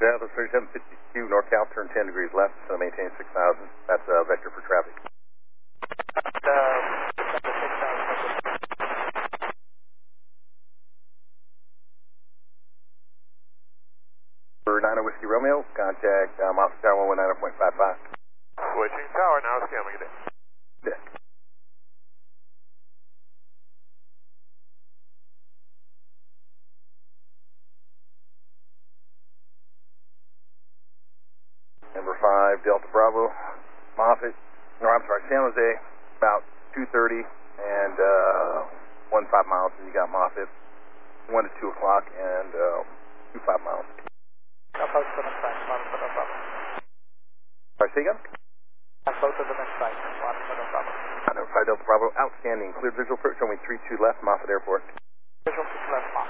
Dallas 3752, NorCal, turn 10 degrees left, maintain 6,000. That's vector for traffic. For 90 Whiskey Romeo, contact Moscow Tower 119.55. Switching tower, now scanning it. Deck. Number 5, Delta Bravo, Moffett, San Jose, about 2:30 and 1.5 miles, and you got Moffett, 1 to 2 o'clock and 2.5 miles. About to the next side, one for the problem. Sorry, say again? About to the next side, one for the problem. Number 5, Delta Bravo, outstanding, cleared visual approach, only 32 left, Moffett Airport. Visual 6 left,